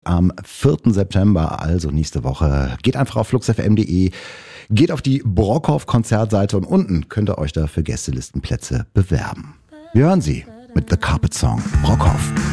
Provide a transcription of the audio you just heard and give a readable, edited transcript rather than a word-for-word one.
am 4. September, also nächste Woche. Geht einfach auf fluxfm.de, geht auf die Brockhoff-Konzertseite und unten könnt ihr euch da für Gästelistenplätze bewerben. Wir hören sie mit The Carpet Song, Brockhoff.